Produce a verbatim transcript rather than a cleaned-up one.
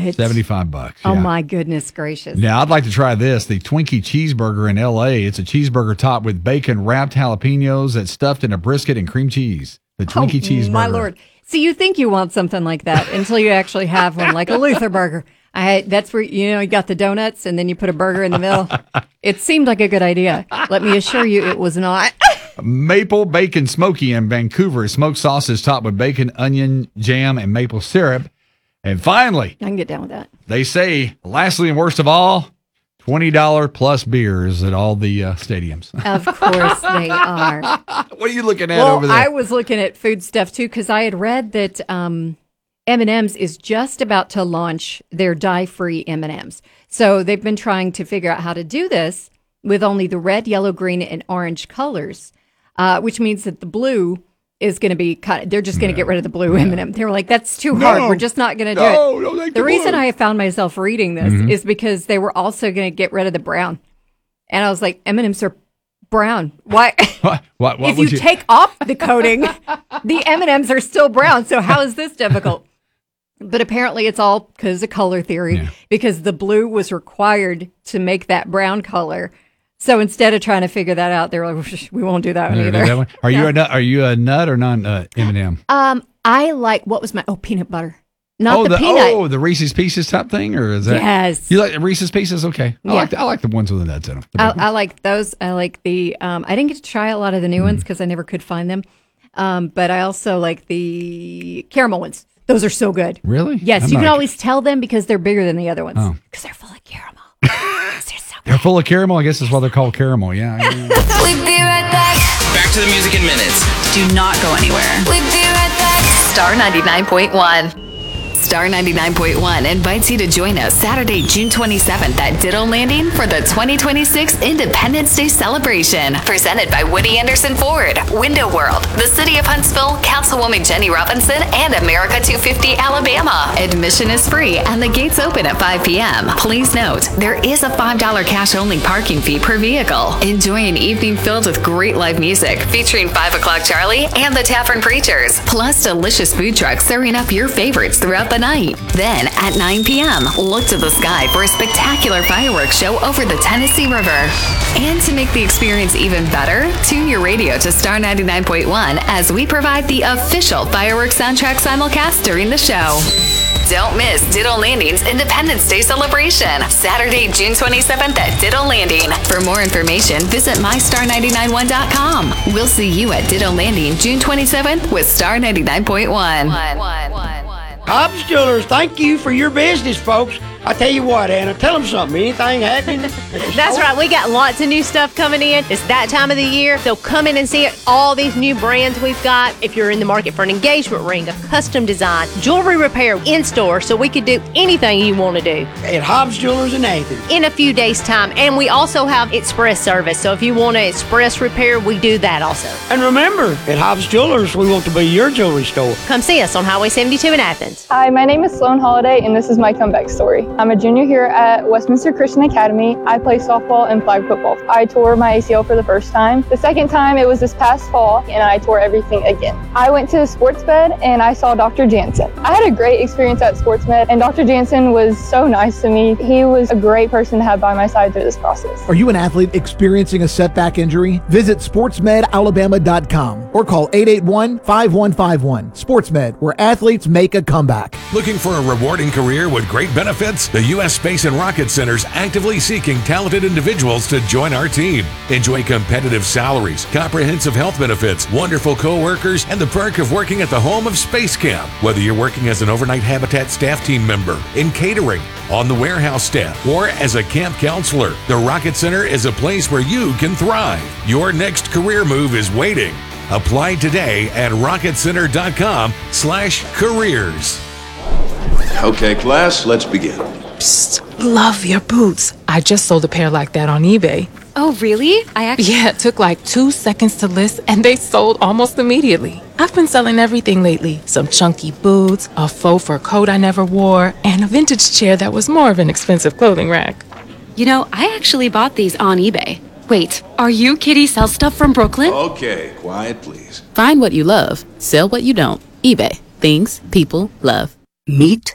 What? seventy-five bucks. Oh, yeah. my goodness gracious. Now, I'd like to try this, the Twinkie Cheeseburger in L A. It's a cheeseburger topped with bacon, wrapped jalapenos that's stuffed in a brisket and cream cheese. The Twinkie oh, Cheeseburger. My Lord. So you think you want something like that until you actually have one, like a Luther burger. I That's where, you know, you got the donuts and then you put a burger in the middle. It seemed like a good idea. Let me assure you it was not. Maple Bacon Smoky in Vancouver. Smoked sauce is topped with bacon, onion, jam, and maple syrup. And finally, I can get down with that. They say, lastly and worst of all, twenty dollars plus beers at all the uh, stadiums. Of course they are. What are you looking at well, over there? I was looking at food stuff, too, because I had read that um, M and M's is just about to launch their dye-free M and M's. So they've been trying to figure out how to do this with only the red, yellow, green, and orange colors, uh, which means that the blue is going to be cut. They're just going to no. get rid of the blue Yeah. M and M. They were like, that's too No. hard. We're just not going to do No, it. don't take the the reason blue. I found myself reading this Mhm. is because they were also going to get rid of the brown. And I was like, M and M's are brown. Why? What, what, what if you, would you take off the coating, the M and M's are still brown. So how is this difficult? But apparently it's all because of color theory, Yeah. because the blue was required to make that brown color. So instead of trying to figure that out, they're like, we won't do that one Uh, either. that one? Are you No. a nut? Are you a nut or non uh, M and M? Um, I like, what was my, oh, peanut butter. Not oh, the, the peanut. oh the Reese's Pieces type thing, or is that? Yes. You like the Reese's Pieces? Okay, I Yeah. like the, I like the ones with the nuts in them. I, I like those. I like the, um, I didn't get to try a lot of the new Mm. ones because I never could find them. Um, but I also like the caramel ones. Those are so good. Really? Yes, I'm you can not- always tell them because they're bigger than the other ones. Oh. Because they're full of caramel. 'Cause they're so They're good. full of caramel. I guess that's why they're called caramel. Yeah. yeah. We'll be right back. Back to the music in minutes. Do not go anywhere. We'll be right back. Star ninety-nine point one. Star ninety-nine point one invites you to join us Saturday, June twenty-seventh at Ditto Landing for the twenty twenty-six Independence Day celebration. Presented by Woody Anderson Ford, Window World, the City of Huntsville, Councilwoman Jenny Robinson, and America two fifty Alabama. Admission is free and the gates open at five p.m. Please note, there is a five dollars cash-only parking fee per vehicle. Enjoy an evening filled with great live music featuring five o'clock Charlie and the Tavern Preachers, plus delicious food trucks serving up your favorites throughout the night. Then at nine p.m., look to the sky for a spectacular fireworks show over the Tennessee River. And to make the experience even better, tune your radio to Star ninety-nine point one as we provide the official fireworks soundtrack simulcast during the show. Don't miss Ditto Landing's Independence Day celebration, Saturday, June twenty-seventh at Ditto Landing. For more information, visit my star nine nine one dot com. We'll see you at Ditto Landing, June twenty-seventh with Star ninety-nine point one. Hobbs Jewelers, thank you for your business, folks. I tell you what, Anna, tell them something. Anything happening? That's right. We got lots of new stuff coming in. It's that time of the year. So come in and see it. All these new brands we've got. If you're in the market for an engagement ring, a custom design, jewelry repair in store, so we could do anything you want to do At Hobbs Jewelers in Athens. in a few days' time. And we also have express service. So if you want an express repair, we do that also. And remember, at Hobbs Jewelers, we want to be your jewelry store. Come see us on Highway seventy-two in Athens. Hi, my name is Sloan Holiday, and this is my comeback story. I'm a junior here at Westminster Christian Academy. I play softball and flag football. I tore my A C L for the first time. The second time, it was this past fall, and I tore everything again. I went to SportsMed, and I saw Doctor Jansen. I had a great experience at SportsMed, and Doctor Jansen was so nice to me. He was a great person to have by my side through this process. Are you an athlete experiencing a setback injury? Visit sports med alabama dot com or call eight eight one, five one five one. SportsMed, where athletes make a comeback. Looking for a rewarding career with great benefits? The U S Space and Rocket Center is actively seeking talented individuals to join our team. Enjoy competitive salaries, comprehensive health benefits, wonderful co-workers, and the perk of working at the home of Space Camp. Whether you're working as an overnight Habitat staff team member, in catering, on the warehouse staff, or as a camp counselor, the Rocket Center is a place where you can thrive. Your next career move is waiting. Apply today at rocket center dot com slash careers. Okay, class, let's begin. Psst, love your boots. I just sold a pair like that on eBay. Oh, really? I actually... Yeah, it took like two seconds to list and they sold almost immediately. I've been selling everything lately. Some chunky boots, a faux fur coat I never wore, and a vintage chair that was more of an expensive clothing rack. You know, I actually bought these on eBay. Wait, are you Kitty Sell Stuff from Brooklyn? Okay, quiet, please. Find what you love, sell what you don't. eBay. Things people love. Meet